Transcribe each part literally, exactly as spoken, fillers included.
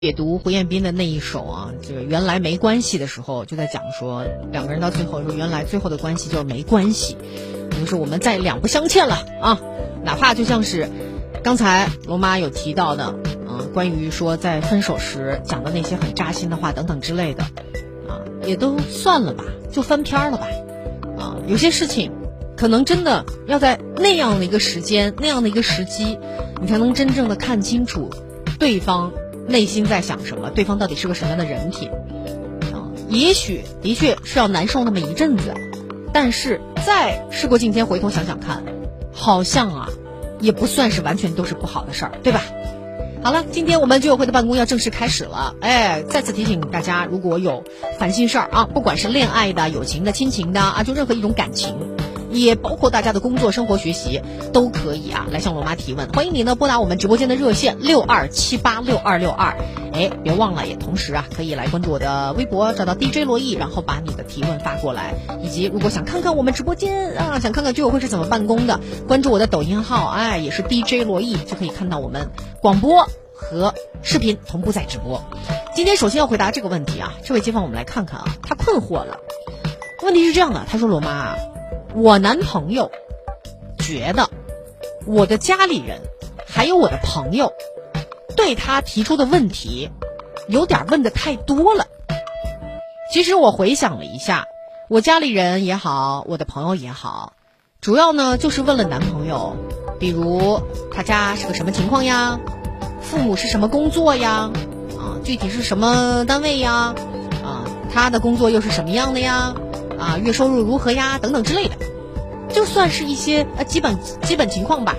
解读胡彦斌的那一首啊，这个原来没关系的时候，就在讲说两个人到最后说，原来最后的关系就是没关系，就是我们再两不相欠了啊。哪怕就像是刚才罗妈有提到的，嗯、呃，关于说在分手时讲的那些很扎心的话等等之类的，啊，也都算了吧，就翻篇了吧。啊，有些事情可能真的要在那样的一个时间、那样的一个时机，你才能真正的看清楚对方内心在想什么，对方到底是个什么样的人品。啊，也许的确是要难受那么一阵子，但是再事过境迁回头想想看，好像啊也不算是完全都是不好的事儿，对吧？好了，今天我们居委会的办公要正式开始了。哎，再次提醒大家，如果有烦心事儿啊，不管是恋爱的、友情的、亲情的啊，就任何一种感情，也包括大家的工作、生活、学习，都可以啊来向罗妈提问。欢迎你呢拨打我们直播间的热线六二七八六二六二。哎，别忘了，也同时啊可以来关注我的微博，找到 D J 罗毅，然后把你的提问发过来。以及如果想看看我们直播间啊，想看看居委会是怎么办公的，关注我的抖音号，哎，也是 D J 罗毅，就可以看到我们广播和视频同步在直播。今天首先要回答这个问题啊，这位街坊我们来看看啊，他困惑了。问题是这样的，他说罗妈，我男朋友觉得我的家里人还有我的朋友对他提出的问题有点问得太多了。其实我回想了一下，我家里人也好，我的朋友也好，主要呢就是问了男朋友，比如他家是个什么情况呀，父母是什么工作呀，啊，具体是什么单位呀，啊，他的工作又是什么样的呀，啊，月收入如何呀，等等之类的，就算是一些呃基本基本情况吧。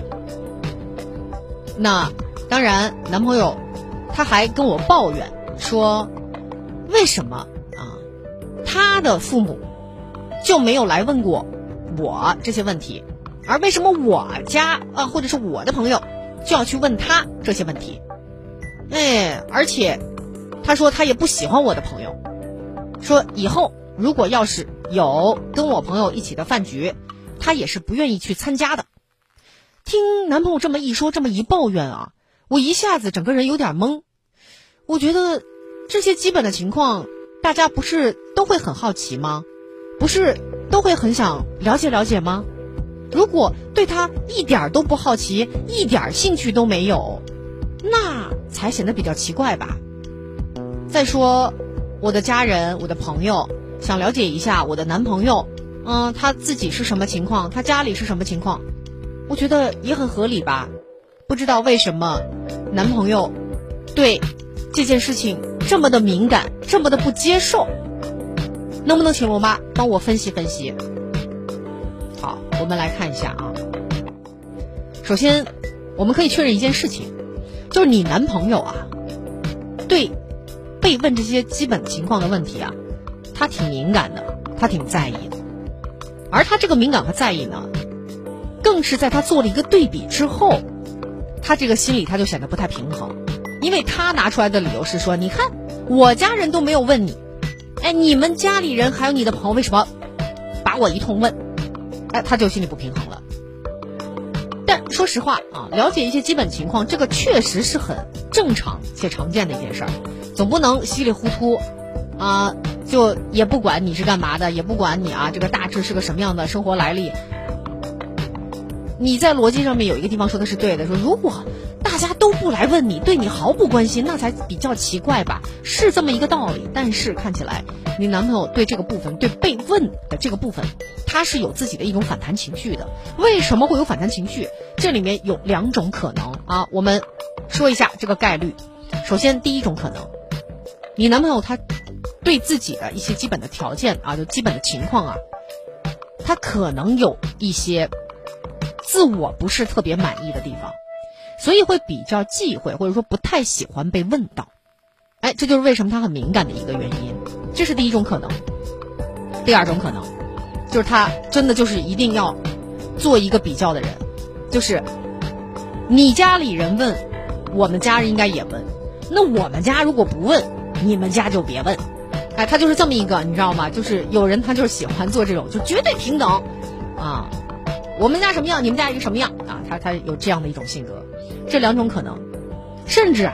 那当然，男朋友他还跟我抱怨说，为什么啊，他的父母就没有来问过我这些问题，而为什么我家啊或者是我的朋友就要去问他这些问题？哎，而且他说他也不喜欢我的朋友，说以后如果要是有跟我朋友一起的饭局，他也是不愿意去参加的。听男朋友这么一说，这么一抱怨啊，我一下子整个人有点懵。我觉得这些基本的情况，大家不是都会很好奇吗？不是都会很想了解了解吗？如果对他一点都不好奇，一点兴趣都没有，那才显得比较奇怪吧。再说我的家人，我的朋友想了解一下我的男朋友，嗯，他自己是什么情况，他家里是什么情况，我觉得也很合理吧。不知道为什么男朋友对这件事情这么的敏感，这么的不接受，能不能请罗妈帮我分析分析？好，我们来看一下啊。首先我们可以确认一件事情，就是你男朋友啊对被问这些基本情况的问题啊，他挺敏感的，他挺在意的。而他这个敏感和在意呢，更是在他做了一个对比之后，他这个心里他就显得不太平衡。因为他拿出来的理由是说，你看我家人都没有问你，哎，你们家里人还有你的朋友为什么把我一通问？哎，他就心里不平衡了。但说实话啊，了解一些基本情况，这个确实是很正常且常见的一件事儿，总不能稀里糊涂啊，就也不管你是干嘛的，也不管你啊这个大致是个什么样的生活来历。你在逻辑上面有一个地方说的是对的，说如果大家都不来问你，对你毫不关心，那才比较奇怪吧，是这么一个道理。但是看起来你男朋友对这个部分，对被问的这个部分，他是有自己的一种反弹情绪的。为什么会有反弹情绪？这里面有两种可能啊，我们说一下这个概率。首先第一种可能，你男朋友他对自己的一些基本的条件啊，就基本的情况啊，他可能有一些自我不是特别满意的地方，所以会比较忌讳，或者说不太喜欢被问到。哎，这就是为什么他很敏感的一个原因。这是第一种可能。第二种可能就是他真的就是一定要做一个比较的人，就是你家里人问，我们家人应该也问，那我们家如果不问，你们家就别问。哎，他就是这么一个，你知道吗？就是有人他就是喜欢做这种就绝对平等啊，我们家什么样，你们家一个什么样啊？他他有这样的一种性格。这两种可能，甚至啊，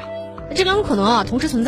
这两种可能啊同时存在。